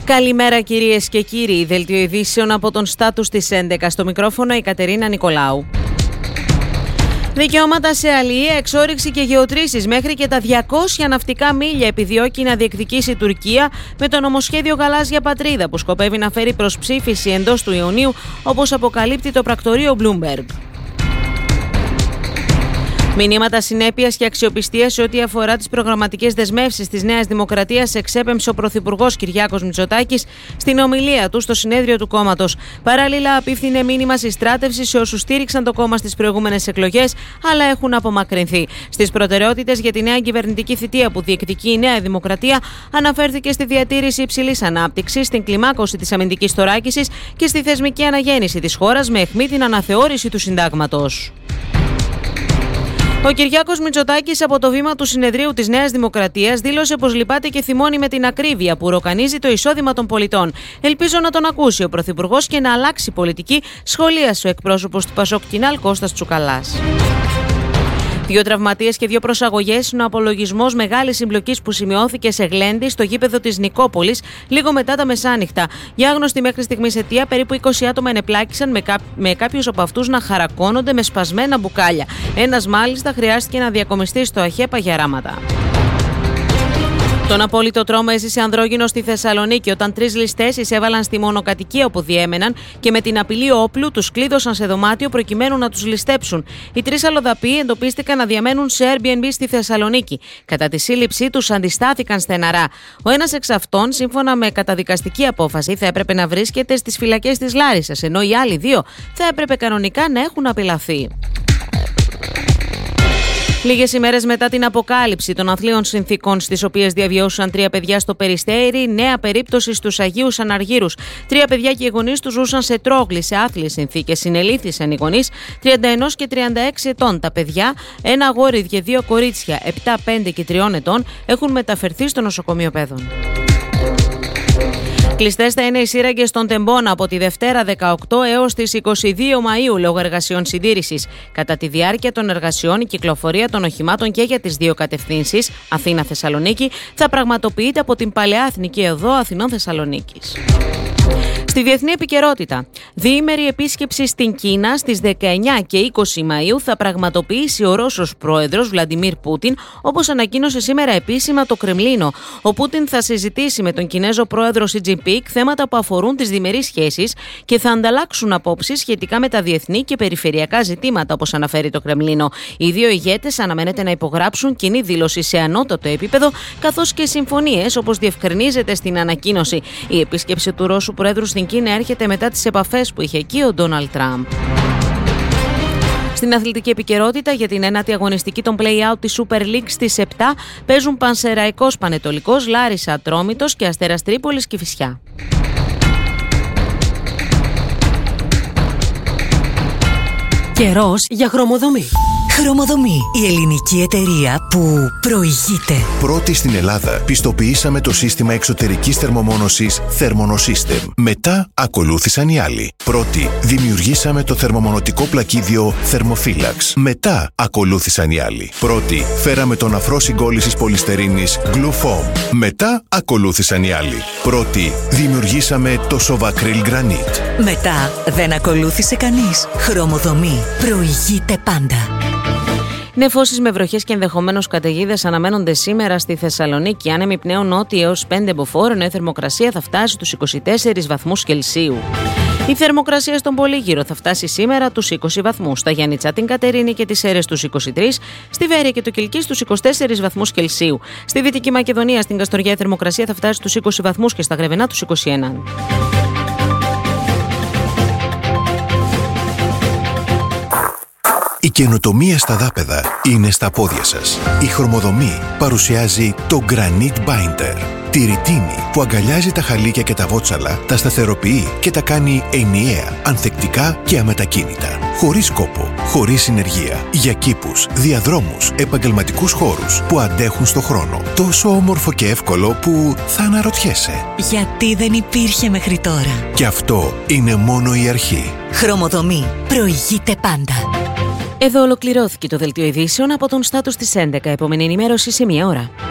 Καλημέρα κυρίες και κύριοι, δελτίο ειδήσεων από τον Στάτους της 11, στο μικρόφωνο η Κατερίνα Νικολάου. Δικαιώματα σε αλληλεία, εξόρυξη και γεωτρήσεις μέχρι και τα 200 ναυτικά μίλια επιδιώκει να διεκδικήσει η Τουρκία με το νομοσχέδιο Γαλάζια Πατρίδα που σκοπεύει να φέρει προς ψήφιση εντός του Ιουνίου, όπως αποκαλύπτει το πρακτορείο Bloomberg. Μηνύματα συνέπειας και αξιοπιστίας σε ό,τι αφορά τις προγραμματικές δεσμεύσεις της Νέας Δημοκρατίας εξέπεμψε ο Πρωθυπουργός Κυριάκος Μητσοτάκης στην ομιλία του στο συνέδριο του κόμματος. Παράλληλα, απίφθινε μήνυμα συστράτευση σε όσους στήριξαν το κόμμα στις προηγούμενες εκλογές, αλλά έχουν απομακρυνθεί. Στις προτεραιότητες για τη νέα κυβερνητική θητεία που διεκδικεί η Νέα Δημοκρατία, αναφέρθηκε στη διατήρηση υψηλής ανάπτυξης, στην κλιμάκωση της αμυντικής θωράκισης και στη θεσμική αναγέννηση της χώρας με αιχμή την αναθεώρηση του συντάγματος. Ο Κυριάκος Μητσοτάκης από το βήμα του συνεδρίου της Νέας Δημοκρατίας δήλωσε πως λυπάται και θυμώνει με την ακρίβεια που ροκανίζει το εισόδημα των πολιτών. Ελπίζω να τον ακούσει ο Πρωθυπουργός και να αλλάξει πολιτική, σχολίασε ο εκπρόσωπος του Πασόκ Κινάλ Κώστας Τσουκαλάς. 2 τραυματίες και 2 προσαγωγές είναι ο απολογισμός μεγάλης συμπλοκής που σημειώθηκε σε Γλέντι στο γήπεδο της Νικόπολης λίγο μετά τα μεσάνυχτα. Για άγνωστη μέχρι στιγμής αιτία, περίπου 20 άτομα ενεπλάκησαν με κάποιους από αυτούς να χαρακώνονται με σπασμένα μπουκάλια. Ένας μάλιστα χρειάστηκε να διακομιστεί στο ΑΧΕΠΑ για ράματα. Τον απόλυτο τρόμο έζησε ανδρόγυνο στη Θεσσαλονίκη όταν 3 ληστές εισέβαλαν στη μονοκατοικία όπου διέμεναν και με την απειλή όπλου τους κλείδωσαν σε δωμάτιο προκειμένου να τους ληστέψουν. Οι 3 αλλοδαποί εντοπίστηκαν να διαμένουν σε Airbnb στη Θεσσαλονίκη. Κατά τη σύλληψή τους αντιστάθηκαν στεναρά. Ο ένας εξ αυτών, σύμφωνα με καταδικαστική απόφαση, θα έπρεπε να βρίσκεται στις φυλακές της Λάρισσας, ενώ οι άλλοι 2 θα έπρεπε κανονικά να έχουν απελαθεί. Λίγες ημέρες μετά την αποκάλυψη των αθλίων συνθήκων στις οποίες διαβιώσαν 3 παιδιά στο Περιστέρι, νέα περίπτωση στους Αγίους Αναργύρους. 3 παιδιά και οι γονείς τους ζούσαν σε τρόγλη, σε άθλιες συνθήκες. Συνελήφθησαν οι γονείς 31 και 36 ετών. Τα παιδιά, ένα αγόρι και 2 κορίτσια, 7, 5 και 3 ετών, έχουν μεταφερθεί στο νοσοκομείο Πέδων. Κλειστές θα είναι οι σύραγγες στον Τεμπόνα από τη Δευτέρα 18 έως τις 22 Μαΐου λόγω εργασιών συντήρησης. Κατά τη διάρκεια των εργασιών, η κυκλοφορία των οχημάτων και για τις 2 κατευθύνσεις, Αθήνα-Θεσσαλονίκη, θα πραγματοποιείται από την Παλαιά Εθνική Οδό Αθηνών-Θεσσαλονίκης. Στη διεθνή επικαιρότητα, διήμερη επίσκεψη στην Κίνα στις 19 και 20 Μαΐου θα πραγματοποιήσει ο Ρώσος πρόεδρος Βλαντιμίρ Πούτιν, όπως ανακοίνωσε σήμερα επίσημα το Κρεμλίνο. Ο Πούτιν θα συζητήσει με τον Κινέζο πρόεδρο Σι Τζινπίνγκ θέματα που αφορούν τις διμερείς σχέσεις και θα ανταλλάξουν απόψεις σχετικά με τα διεθνή και περιφερειακά ζητήματα, όπως αναφέρει το Κρεμλίνο. Οι 2 ηγέτες αναμένεται να υπογράψουν κοινή δήλωση σε ανώτατο επίπεδο, καθώς και συμφωνίες, όπως διευκρινίζεται στην ανακοίνωση. Η επίσκεψη του Ρώσου πρόεδρου στην Κίνα έρχεται μετά τις επαφές που είχε εκεί ο Ντόναλντ Τραμπ. Στην αθλητική επικαιρότητα, για την 9η αγωνιστική των play-out της Super League στις 7 παίζουν Πανσεραϊκός Πανετολικός, Λάρισα Ατρόμητος και Αστέρας Τρίπολης Κηφισιά. Καιρός για χρωμοδομή. Χρωμοδομή, η ελληνική εταιρεία που προηγείται. Πρώτη στην Ελλάδα πιστοποιήσαμε το σύστημα εξωτερικής θερμομόνωσης Thermonosystem. Μετά ακολούθησαν οι άλλοι. Πρώτη δημιουργήσαμε το θερμομονωτικό πλακίδιο Thermophilax. Μετά ακολούθησαν οι άλλοι. Πρώτη φέραμε τον αφρό συγκόλλησης πολυστερίνης Glufoam. Μετά ακολούθησαν οι άλλοι. Πρώτη δημιουργήσαμε το Sovacryl Granite. Μετά δεν ακολούθησε κανείς. Χρωμοδομή προηγείται πάντα. Νεφώσεις με βροχές και ενδεχομένως καταιγίδες αναμένονται σήμερα στη Θεσσαλονίκη. Άνεμοι πνέουν νότια έως 5 μποφόρ, ενώ η θερμοκρασία θα φτάσει στους 24 βαθμούς Κελσίου. Η θερμοκρασία στον Πολύγυρο θα φτάσει σήμερα τους 20 βαθμούς. Στα Γιάννητσά, την Κατερίνη και τις Σέρρες στους 23, στη Βέρεια και το Κιλκί στους 24 βαθμούς Κελσίου. Στη Δυτική Μακεδονία, στην Καστοριά, η θερμοκρασία θα φτάσει στους 20 βαθμούς και στα Γρεβενά τους 21. Η καινοτομία στα δάπεδα είναι στα πόδια σας. Η Χρωμοδομή παρουσιάζει το Granite Binder. Τη ρητίνη που αγκαλιάζει τα χαλίκια και τα βότσαλα, τα σταθεροποιεί και τα κάνει ενιαία, ανθεκτικά και αμετακίνητα. Χωρίς κόπο, χωρίς συνεργεία. Για κήπους, διαδρόμους, επαγγελματικούς χώρους που αντέχουν στο χρόνο. Τόσο όμορφο και εύκολο που θα αναρωτιέσαι. Γιατί δεν υπήρχε μέχρι τώρα. Και αυτό είναι μόνο η αρχή. Χρωμοδομή προηγείται πάντα. Εδώ ολοκληρώθηκε το δελτίο ειδήσεων από τον Στάτους της 11. Επόμενη ενημέρωση σε 1 ώρα.